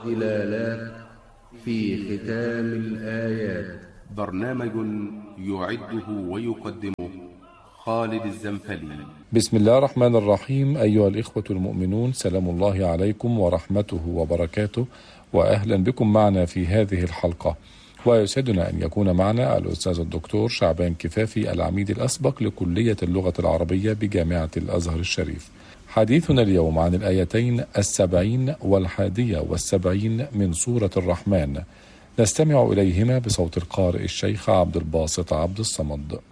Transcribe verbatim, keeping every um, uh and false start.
دلالات في ختام الآيات. برنامج يعده ويقدمه خالد الزنفلي. بسم الله الرحمن الرحيم. أيها الإخوة المؤمنون، سلام الله عليكم ورحمته وبركاته، وأهلا بكم معنا في هذه الحلقة. ويسعدنا أن يكون معنا الأستاذ الدكتور شعبان كفافي، العميد الأسبق لكلية اللغة العربية بجامعة الأزهر الشريف. حديثنا اليوم عن الآيتين السبعين والحادية والسبعين من سورة الرحمن، نستمع إليهما بصوت القارئ الشيخ عبد الباسط عبد الصمد.